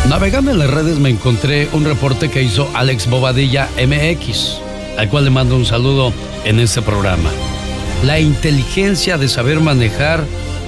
Navegando en las redes me encontré un reporte que hizo Alex Bobadilla MX, al cual le mando un saludo en este programa. La inteligencia de saber manejar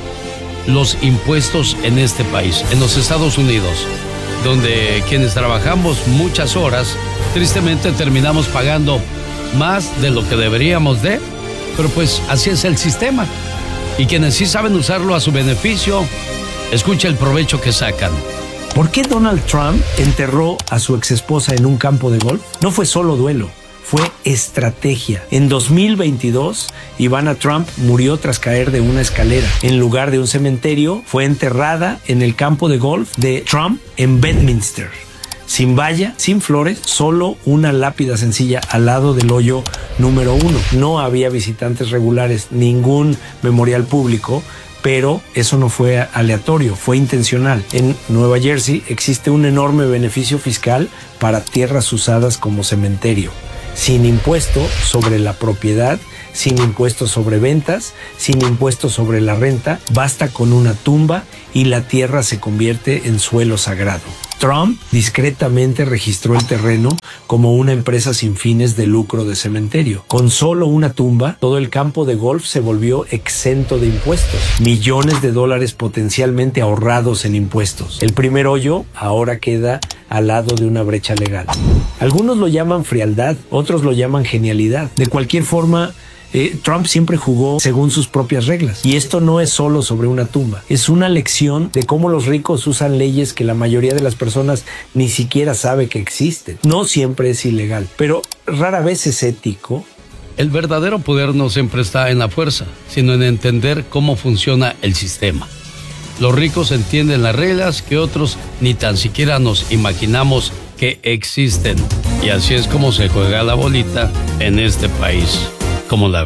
los impuestos en este país, en los Estados Unidos, donde quienes trabajamos muchas horas, tristemente terminamos pagando más de lo que deberíamos de, pero pues así es el sistema. Y quienes sí saben usarlo a su beneficio, escucha el provecho que sacan. ¿Por qué Donald Trump enterró a su exesposa en un campo de golf? No fue solo duelo, fue estrategia. En 2022, Ivana Trump murió tras caer de una escalera. En lugar de un cementerio, fue enterrada en el campo de golf de Trump en Bedminster. Sin valla, sin flores, solo una lápida sencilla al lado del hoyo número 1. No había visitantes regulares, ningún memorial público, pero eso no fue aleatorio, fue intencional. En Nueva Jersey existe un enorme beneficio fiscal para tierras usadas como cementerio, sin impuesto sobre la propiedad, sin impuesto sobre ventas, sin impuesto sobre la renta. Basta con una tumba y la tierra se convierte en suelo sagrado. Trump discretamente registró el terreno como una empresa sin fines de lucro de cementerio. Con solo una tumba, todo el campo de golf se volvió exento de impuestos. Millones de dólares potencialmente ahorrados en impuestos. El primer hoyo ahora queda al lado de una brecha legal. Algunos lo llaman frialdad, otros lo llaman genialidad. De cualquier forma, Trump siempre jugó según sus propias reglas. Y esto no es solo sobre una tumba. Es una lección de cómo los ricos usan leyes que la mayoría de las personas ni siquiera sabe que existen. No siempre es ilegal, pero rara vez es ético. El verdadero poder no siempre está en la fuerza, sino en entender cómo funciona el sistema. Los ricos entienden las reglas que otros ni tan siquiera nos imaginamos que existen. Y así es como se juega la bolita en este país. ¿Cómo la ves?